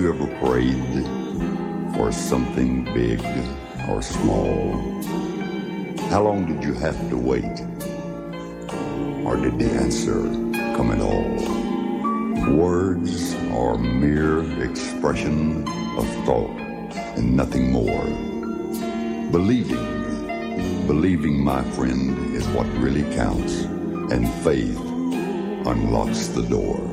you ever prayed for something big or small? How long did you have to wait? Or did the answer come at all? Words are mere expression of thought and nothing more. Believing, my friend, is what really counts, and faith unlocks the door.